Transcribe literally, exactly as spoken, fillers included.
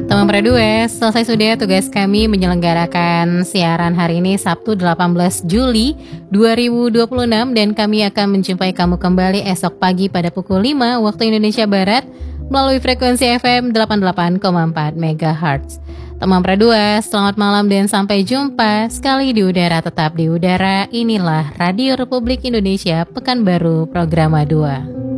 Teman Pradua, selesai sudah tugas kami menyelenggarakan siaran hari ini Sabtu delapan belas Juli dua ribu dua puluh enam dan kami akan menjumpai kamu kembali esok pagi pada pukul lima waktu Indonesia Barat melalui frekuensi F M delapan puluh delapan koma empat megahertz. Teman Pradua, selamat malam dan sampai jumpa sekali di udara tetap di udara. Inilah Radio Republik Indonesia Pekanbaru Programa dua.